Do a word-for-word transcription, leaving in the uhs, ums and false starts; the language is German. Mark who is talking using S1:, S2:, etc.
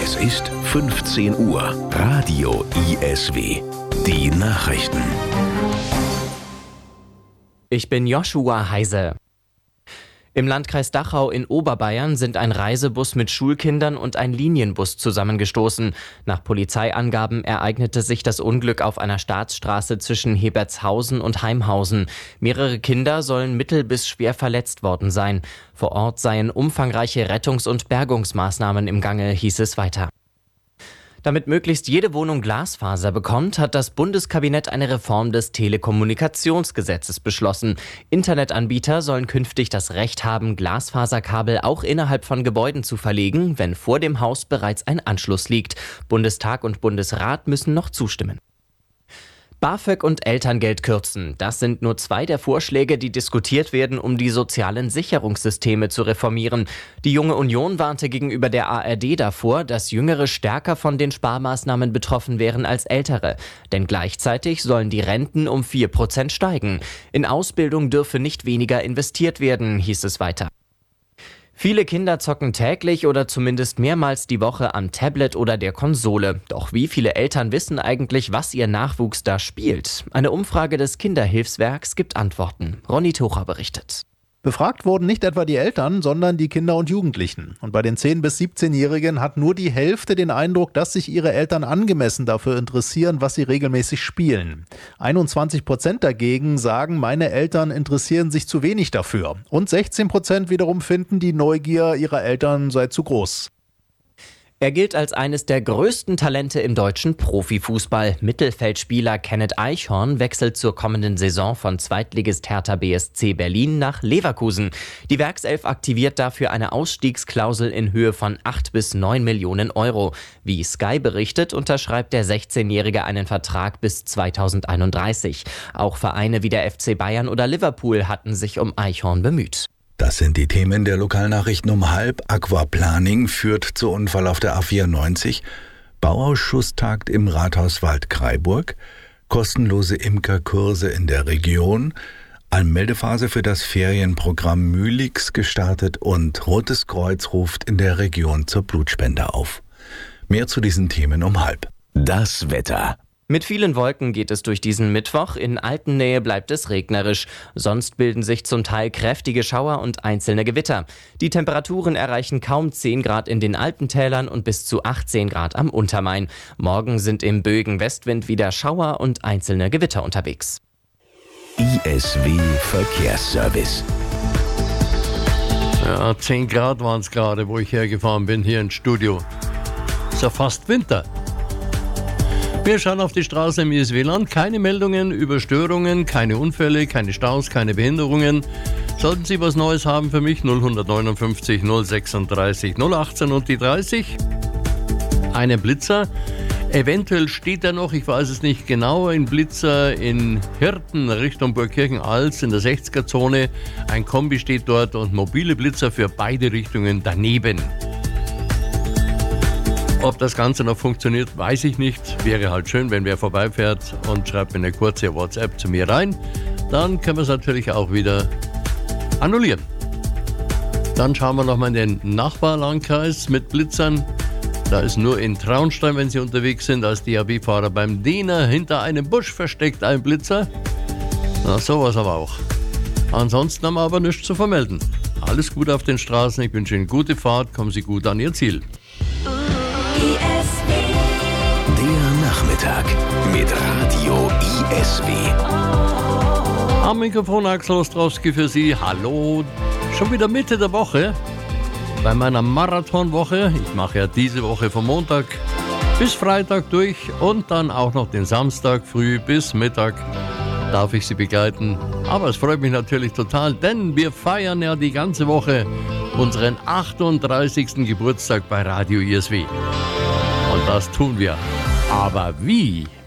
S1: Es ist fünfzehn Uhr. Radio I S W. Die Nachrichten.
S2: Ich bin Joshua Heise. Im Landkreis Dachau in Oberbayern sind ein Reisebus mit Schulkindern und ein Linienbus zusammengestoßen. Nach Polizeiangaben ereignete sich das Unglück auf einer Staatsstraße zwischen Hebertshausen und Heimhausen. Mehrere Kinder sollen mittel- bis schwer verletzt worden sein. Vor Ort seien umfangreiche Rettungs- und Bergungsmaßnahmen im Gange, hieß es weiter. Damit möglichst jede Wohnung Glasfaser bekommt, hat das Bundeskabinett eine Reform des Telekommunikationsgesetzes beschlossen. Internetanbieter sollen künftig das Recht haben, Glasfaserkabel auch innerhalb von Gebäuden zu verlegen, wenn vor dem Haus bereits ein Anschluss liegt. Bundestag und Bundesrat müssen noch zustimmen. BAföG und Elterngeld kürzen. Das sind nur zwei der Vorschläge, die diskutiert werden, um die sozialen Sicherungssysteme zu reformieren. Die Junge Union warnte gegenüber der A R D davor, dass Jüngere stärker von den Sparmaßnahmen betroffen wären als Ältere. Denn gleichzeitig sollen die Renten um vier Prozent steigen. In Ausbildung dürfe nicht weniger investiert werden, hieß es weiter. Viele Kinder zocken täglich oder zumindest mehrmals die Woche am Tablet oder der Konsole. Doch wie viele Eltern wissen eigentlich, was ihr Nachwuchs da spielt? Eine Umfrage des Kinderhilfswerks gibt Antworten. Ronny Tucher berichtet.
S3: Befragt wurden nicht etwa die Eltern, sondern die Kinder und Jugendlichen. Und bei den zehn- bis siebzehnjährigen hat nur die Hälfte den Eindruck, dass sich ihre Eltern angemessen dafür interessieren, was sie regelmäßig spielen. einundzwanzig Prozent dagegen sagen, meine Eltern interessieren sich zu wenig dafür. Und sechzehn Prozent wiederum finden, die Neugier ihrer Eltern sei zu groß.
S2: Er gilt als eines der größten Talente im deutschen Profifußball. Mittelfeldspieler Kenneth Eichhorn wechselt zur kommenden Saison von Zweitligist Hertha B S C Berlin nach Leverkusen. Die Werkself aktiviert dafür eine Ausstiegsklausel in Höhe von acht bis neun Millionen Euro. Wie Sky berichtet, unterschreibt der sechzehnjährige einen Vertrag bis zweitausendeinunddreißig. Auch Vereine wie der F C Bayern oder Liverpool hatten sich um Eichhorn bemüht.
S4: Das sind die Themen der Lokalnachrichten um halb. Aquaplaning führt zu Unfall auf der A vierundneunzig. Bauausschuss tagt im Rathaus Waldkraiburg. Kostenlose Imkerkurse in der Region. Anmeldephase für das Ferienprogramm Mülix gestartet und Rotes Kreuz ruft in der Region zur Blutspende auf. Mehr zu diesen Themen um halb.
S1: Das Wetter.
S2: Mit vielen Wolken geht es durch diesen Mittwoch. In Alpennähe bleibt es regnerisch. Sonst bilden sich zum Teil kräftige Schauer und einzelne Gewitter. Die Temperaturen erreichen kaum zehn Grad in den Alpentälern und bis zu achtzehn Grad am Untermain. Morgen sind im böigen Westwind wieder Schauer und einzelne Gewitter unterwegs.
S1: I S W Verkehrsservice.
S5: Ja, zehn Grad waren es gerade, wo ich hergefahren bin, hier ins Studio. Ist ja fast Winter. Wir schauen auf die Straße im I S W-Land. Keine Meldungen über Störungen, keine Unfälle, keine Staus, keine Behinderungen. Sollten Sie was Neues haben für mich, null neun fünf null sechsunddreißig null achtzehn und die dreißig. Einen Blitzer. Eventuell steht er noch, ich weiß es nicht genau, ein Blitzer in Hirten Richtung Burgkirchen-Alz in der sechziger-Zone. Ein Kombi steht dort und mobile Blitzer für beide Richtungen daneben. Ob das Ganze noch funktioniert, weiß ich nicht. Wäre halt schön, wenn wer vorbeifährt und schreibt mir eine kurze WhatsApp zu mir rein. Dann können wir es natürlich auch wieder annullieren. Dann schauen wir nochmal in den Nachbarlandkreis mit Blitzern. Da ist nur in Traunstein, wenn Sie unterwegs sind, als D A B-Fahrer beim Diener hinter einem Busch versteckt ein Blitzer. Na, sowas aber auch. Ansonsten haben wir aber nichts zu vermelden. Alles gut auf den Straßen. Ich wünsche Ihnen gute Fahrt. Kommen Sie gut an Ihr Ziel.
S1: Der Nachmittag mit Radio I S W.
S5: Am Mikrofon Axel Ostrowski für Sie. Hallo. Schon wieder Mitte der Woche. Bei meiner Marathonwoche. Ich mache ja diese Woche von Montag bis Freitag durch und dann auch noch den Samstag früh bis Mittag darf ich Sie begleiten. Aber es freut mich natürlich total, denn wir feiern ja die ganze Woche unseren achtunddreißigsten Geburtstag bei Radio I S W. Und das tun wir. Aber wie?